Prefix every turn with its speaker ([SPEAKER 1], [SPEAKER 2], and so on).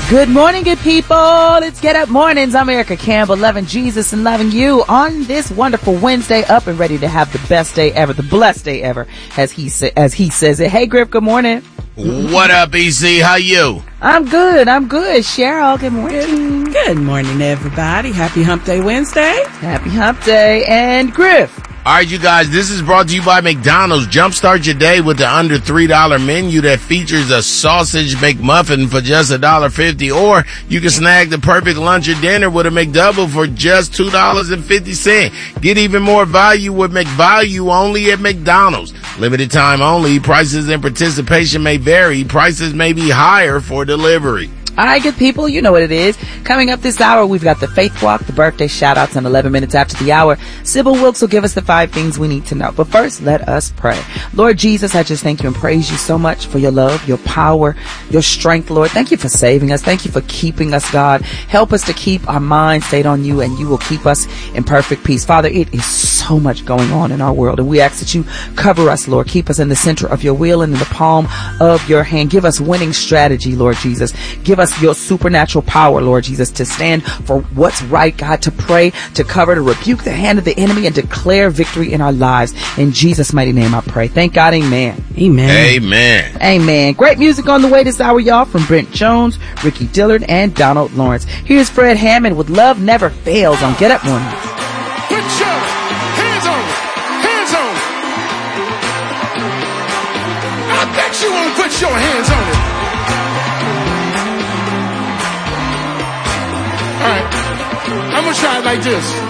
[SPEAKER 1] Good morning, good people. It's Get Up Mornings. I'm Erica Campbell, loving Jesus and loving you on this wonderful Wednesday, up and ready to have the best day ever, the blessed day ever, as he says it. Hey, Griff, good morning.
[SPEAKER 2] What up, EC? How you?
[SPEAKER 1] I'm good. Cheryl, good morning.
[SPEAKER 3] Good morning, everybody. Happy Hump Day Wednesday.
[SPEAKER 1] Happy Hump Day. And Griff.
[SPEAKER 2] All right, you guys, this is brought to you by McDonald's. Jumpstart your day with the under $3 menu that features a sausage McMuffin for just $1.50, or you can snag the perfect lunch or dinner with a McDouble for just $2.50. Get even more value with McValue only at McDonald's. Limited time only. Prices and participation may vary. Prices may be higher for delivery.
[SPEAKER 1] All right, good people, you know what it is. Coming up this hour, we've got the Faith Walk, the birthday shout-outs, and 11 minutes after the hour, Sybil Wilkes will give us the 5 things we need to know. But first, let us pray. Lord Jesus, I just thank you and praise you so much for your love, your power, your strength, Lord. Thank you for saving us. Thank you for keeping us, God. Help us to keep our mind stayed on you, and you will keep us in perfect peace. Father, it is so much going on in our world, and we ask that you cover us, Lord. Keep us in the center of your will and in the palm of your hand. Give us winning strategy, Lord Jesus. Give us your supernatural power, Lord Jesus, to stand for what's right, God, to pray, to cover, to rebuke the hand of the enemy, and declare victory in our lives. In Jesus' mighty name I pray. Thank God, amen.
[SPEAKER 3] Amen.
[SPEAKER 2] Amen.
[SPEAKER 1] Amen. Great music on the way this hour, y'all, from Brent Jones, Ricky Dillard, and Donald Lawrence. Here's Fred Hammond with Love Never Fails on Get Up Mornings.
[SPEAKER 4] Put your hands on it. Hands on it. I bet you won't put your hands on it. All right, I'm gonna try it like this.